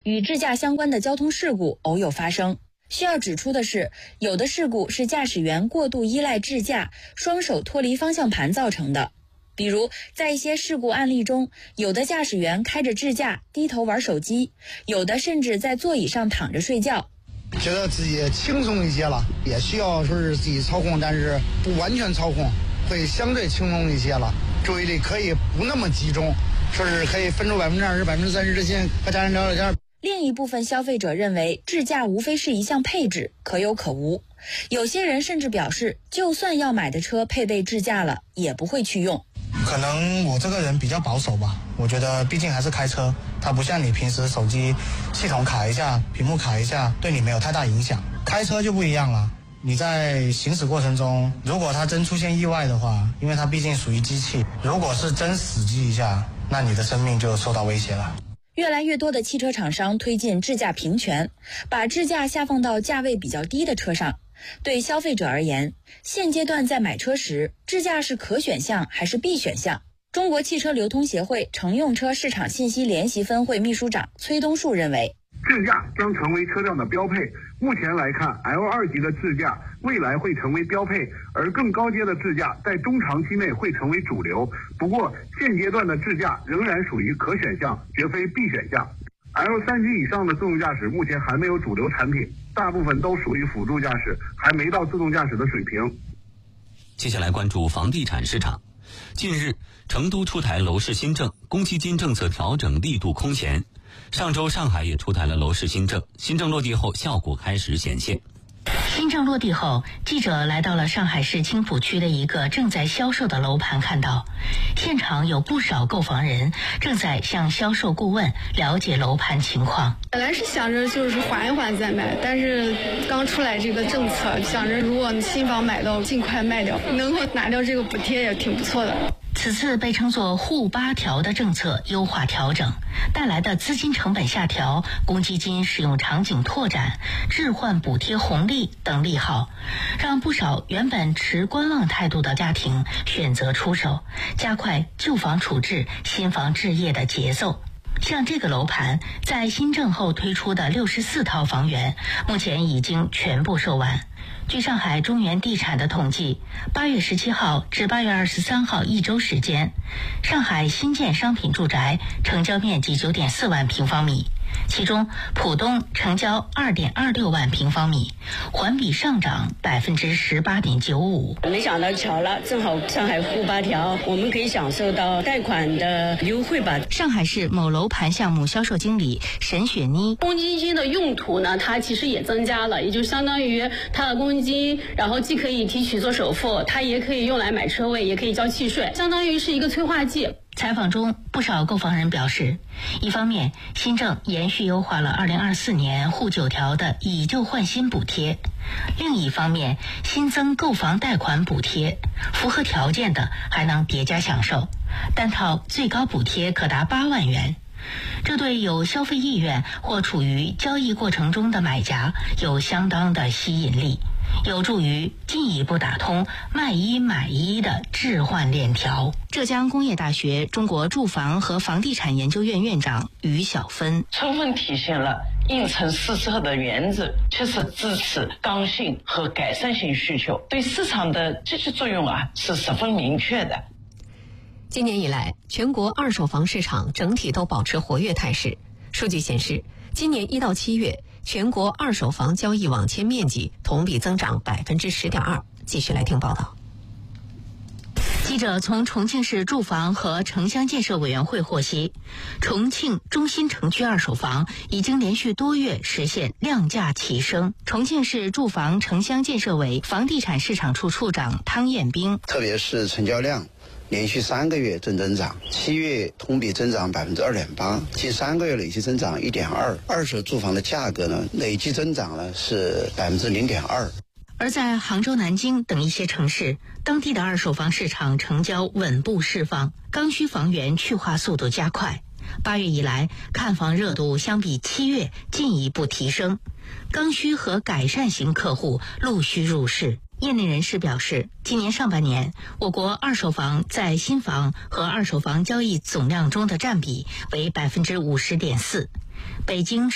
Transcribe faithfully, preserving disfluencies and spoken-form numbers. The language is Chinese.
与智驾相关的交通事故偶有发生。需要指出的是，有的事故是驾驶员过度依赖智驾，双手脱离方向盘造成的。比如，在一些事故案例中，有的驾驶员开着智驾低头玩手机，有的甚至在座椅上躺着睡觉。 觉得自己轻松一些了，也需要说是自己操控，但是不完全操控，会相对轻松一些了，注意力可以不那么集中，说是可以分出百分之二十、百分之三十的心和家人聊聊天。 另一部分消费者认为，智驾无非是一项配置，可有可无。有些人甚至表示，就算要买的车配备智驾了，也不会去用。 可能我这个人比较保守吧，我觉得毕竟还是开车，它不像你平时手机系统卡一下，屏幕卡一下，对你没有太大影响。开车就不一样了，你在行驶过程中，如果它真出现意外的话，因为它毕竟属于机器，如果是真死机一下，那你的生命就受到威胁了。 越来越多的汽车厂商推进智驾平权，把智驾下放到价位比较低的车上。对消费者而言，现阶段在买车时，智驾是可选项还是必选项？中国汽车流通协会乘用车市场信息联席分会秘书长崔东树认为， 智驾将成为车辆的标配。目前来看 ，L 二 级的智驾未来会成为标配，而更高阶的智驾在中长期内会成为主流。不过，现阶段的智驾仍然属于可选项，绝非必选项。L 三 级以上的自动驾驶目前还没有主流产品，大部分都属于辅助驾驶，还没到自动驾驶的水平。 接下来关注房地产市场。近日，成都出台楼市新政，公积金政策调整力度空前。上周上海也出台了楼市新政，新政落地后效果开始显现。 新政落地后，记者来到了上海市青浦区的一个正在销售的楼盘，看到现场有不少购房人正在向销售顾问了解楼盘情况。 本来是想着就是缓一缓再买，但是刚出来这个政策，想着如果新房买到尽快卖掉，能够拿掉这个补贴也挺不错的。 此次被称作沪八调的政策优化调整带来的资金成本下调、公积金使用场景拓展、置换补贴红利等利好，让不少原本持观望态度的家庭选择出手，加快旧房处置、新房置业的节奏。像这个楼盘，在新政后推出的六十四套房源，目前已经全部售完。据上海中原地产的统计，八月十七号至八月二十三号一周时间，上海新建商品住宅成交面积九点四万平方米，其中浦东成交二点二六万平方米，环比上涨百分之十八点九五。 没想到巧了，正好上海沪八调，我们可以享受到贷款的优惠吧。 上海市某楼盘项目销售经理沈雪妮， 公积金的用途呢，它其实也增加了，也就相当于它的公积金，然后既可以提取做首付，它也可以用来买车位，也可以交契税，相当于是一个催化剂。 采访中，不少购房人表示，一方面，新政延续优化了二零二四年沪九条的以旧换新补贴；另一方面，新增购房贷款补贴，符合条件的还能叠加享受，单套最高补贴可达八万元。这对有消费意愿或处于交易过程中的买家有相当的吸引力，有助于进一步打通卖一买一的置换链条。浙江工业大学中国住房和房地产研究院院长于小芬， 充分体现了应城施策的原则，切实支持刚性和改善性需求，对市场的积极作用啊是十分明确的。 今年以来，全国二手房市场整体都保持活跃态势。数据显示，今年一到七月，全国二手房交易网签面积同比增长百分之十点二。继续来听报道。 记者从重庆市住房和城乡建设委员会获悉，重庆中心城区二手房已经连续多月实现量价齐升。重庆市住房城乡建设委房地产市场处处长汤彦兵， 特别是成交量连续三个月正增长，七月同比增长百分之二点八，近三个月累计增长一点二。二手住房的价格呢，累计增长呢是百分之零点二。 而在杭州、南京等一些城市，当地的二手房市场成交稳步释放，刚需房源去化速度加快。八月以来，看房热度相比七月进一步提升，刚需和改善型客户陆续入市。业内人士表示，今年上半年，我国二手房在新房和二手房交易总量中的占比为百分之五十点四，北京